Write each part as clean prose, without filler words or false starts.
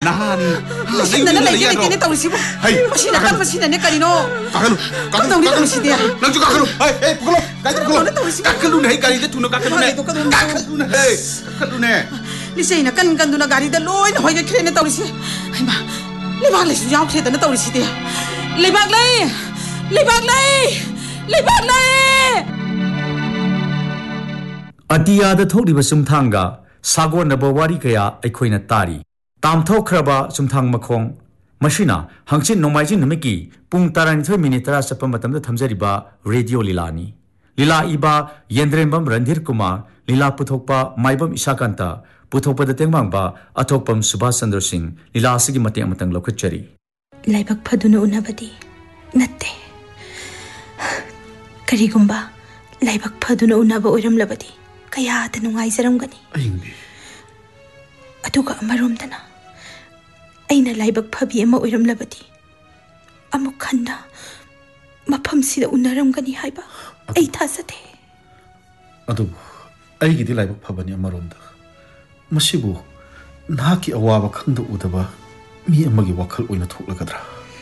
Nahani. Masina na lagi ni tawisi mo. Masina kan masina ni kanino. Kakalo ni tawisi dia. Nang juga kakalo. Kakalo na hey kali tu no kakalo na hey. Kakalo na. Lisay na kan do na gari da loy na hoy ga kire na tawisi. Ay ma. Libag lay yaw kire da na tawisi dia. Libag lay. Atiyada thokliba sumthanga sagon naba wari kaya aikhoina tari tam thokhraba sumthang makhong mashina hangchin nomaijin numiki pung 12 minute tara chapa matamda thamjariba radio lilani lila iba yendrembam randhir kumar lila puthokpa maibam isakanta puthokpada tengmangba athokpam subhas chandra singh lila asigi mateng amatang lokhachari laibak phaduna unabadi natte karigumba laibak phaduna unaba oiramlabadi kaya tanungai jaramgani Ayingi aduga amaromdana aina laibak phabi ama oiramlabadi amuk khanda mafam sida unaramgani haiba ai thasate adu aigi di laibak phabani amaromda masibu nahaki awaba khangda udaba mi amagi wakhal oina thoklagadra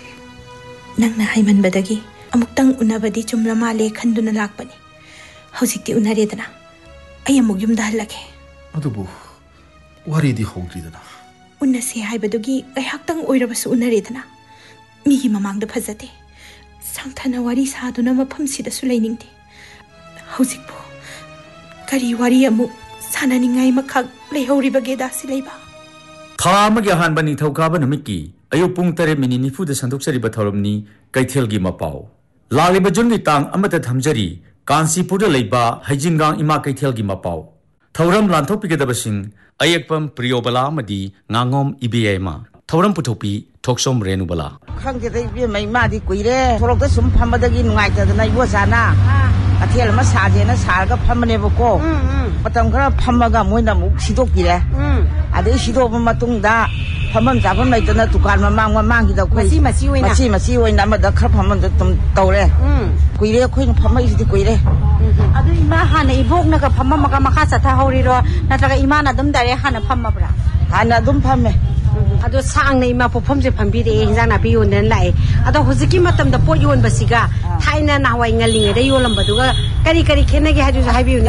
nangna haiman badagi amuktang unabadi chumlama le khanduna lakpani hausikti unaredana ay amuk yumda halake adubu wari di hogridana unnase haibadugi ayhaktang oirabasu unaredana migi mamangda phajate sangthana wari saduna mafam sida su lainingti hausikbo kari wari amuk sananingai makhak leihoribage dasi leiba thamagi hanbani thokaba numiki ayu pung 3 minute nifu da sandokchariba thoromni kaithel gi mapau laliba jungi tang amata thamjari Kansipur da leiba Haijingang ima kaithel gi mapau thoram lanthopigedabasing ayekpam priyobala madi ngangom ibiyema thoram putopi thoksom renubala khangge dai bi mai ma di kuire thorok da sum phamadagi nungai ta na ibo sana athel ma saje na sarga phamane bako patam khara phamaga moina mu sidok pire adai sidok ma tung da phamam japam lai tana dukan mamang gi da khoi masi oina ma da khar phamam da tum tawre kuire khoi phamai di kuire adu ima hana ibok na ka phamma ka makha satha hori ro natraga ima na dum dare hana phamma bra hana dum phamme adu sang na ima phom je phambi de hinjang na bi yon den lai adu hojiki matam da po yon basiga thaina na wai ngaling de yolam baduga kari khenne ge haju hai bi yon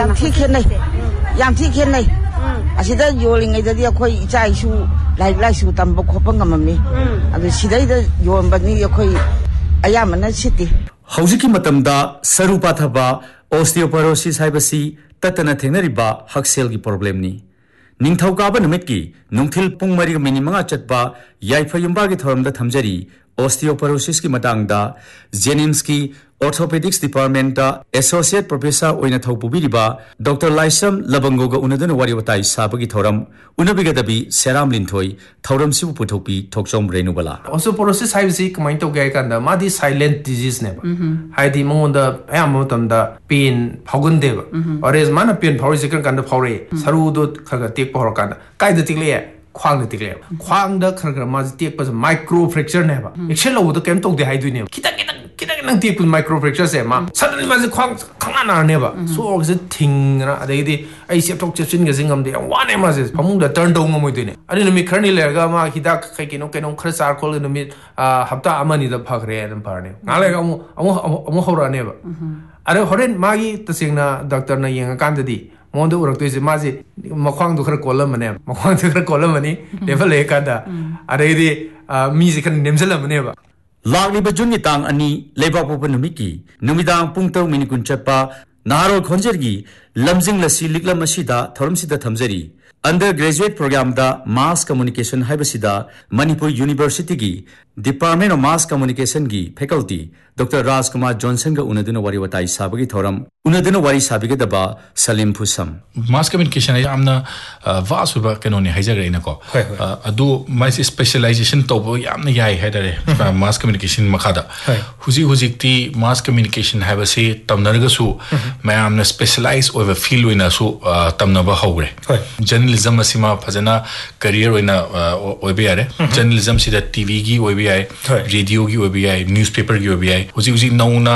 yam thi khenai asida yolingai da dia khoi ichai su lai su tam ba khopang ngamami adu sidai da yon bani khoi ayamana siti Haujiki matamda sarupa thaba osteoporosis haibasi tatana thengnariba haksel gi problem ni ningthaukaba numitki nungthil pung mari mini manga chatpa yaifayumba gi thoramda thamjari osteoporosis ki matangda Jennings ki orthopedics department associate professor oina thopubiriba Dr. Laisam Labangoga unadana wari watai sabagi thoram unabigadabi Seram Linthoi thoram sibu puthokpi thokchom renubala osteoporosis haibasi kamai to gai kanda madi silent disease neba haidi monda ayam tamda pain phagundeba ores mana pain phawri sikran kanda phawre saru do khaga tek phawra kanda kaida tikle khwang de tikle khwang da khara ma tek pa micro fracture neba excel lo do kem tok de haidu ne kita nang tek micro fracture se ma suddenly ma khwang khanga na neba so is thing na adai di ai sep tok chepsin ga jingam de wane ma se phamung da turn down ngomoi de ne ani no mi kharni le ga ma hida khai kino khara sar khol no mi hafta amani da phagre an parne ngale ga amu hora neba are horen magi tasingna doctor na yenga kan di Mondo urak tu mazi makwang tu khar kolam mana makwang tu khar kolam mani level le kada ada ini music kan nemzela mana ba lagni bajungi tang ani leba popa numiki numidang pungtau minikun chapa naro khonjergi lamjing lasi likla masida thorum sida thamjari undergraduate program da mass communication haibasida Manipur University gi Department of Mass Communication gi faculty Dr. Rajkumar Johnson ga unaduna wari watai sabagi thoram unaduna wari sabiga daba Salim Phusam mass communication ay amna vast ba kanoni haijagre na ko adu my specialization to bo yamna yai haidare mass communication makada huji ti mass communication habase tamnarga su mayamna specialize over field wina su tamnaba hawre journalism asima phajana career wina oibiyare journalism sida TV gi oibiyare radio gi oibiyare newspaper gi oibiyare huji nauna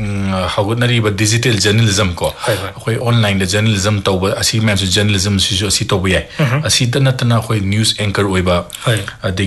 hawgnari ba digital journalism ko khoi online the journalism to ba asi man journalism si to ba asi tanatana khoi news anchor oiba